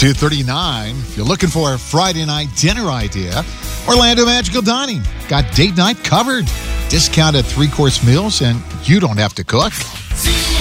2:39. If you're looking for a Friday night dinner idea, Orlando Magical Dining got date night covered. Discounted 3-course meals, and you don't have to cook.